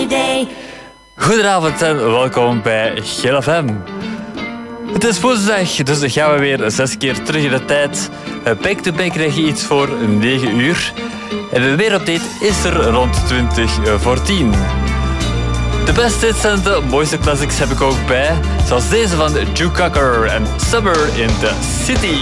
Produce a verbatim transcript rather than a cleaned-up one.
holiday. Goedenavond en welkom bij Geel F M. Het is woensdag, dus dan gaan we weer zes keer terug in de tijd. Back-to-back krijg je iets voor negen uur. En de weerupdate is er rond twintig voor tien. De beste hits en de mooiste classics heb ik ook bij. Zoals deze van Joe Cocker en Summer in the City.